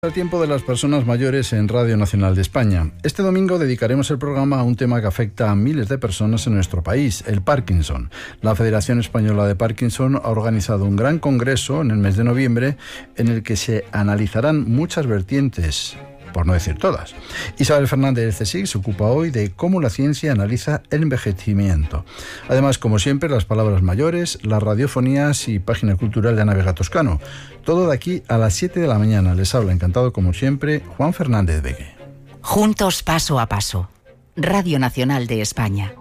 El tiempo de las personas mayores en Radio Nacional de España. Este domingo dedicaremos el programa a un tema que afecta a miles de personas en nuestro país, el Parkinson. La Federación Española de Parkinson ha organizado un gran congreso en el mes de noviembre en el que se analizarán muchas vertientes, por no decir todas. Isabel Fernández del CSIC se ocupa hoy de cómo la ciencia analiza el envejecimiento. Además, como siempre, las palabras mayores, las radiofonías y página cultural de Ana Vega Toscano. Todo de aquí a las 7 de la mañana. Les habla encantado, como siempre, Juan Fernández Begue. Juntos paso a paso. Radio Nacional de España.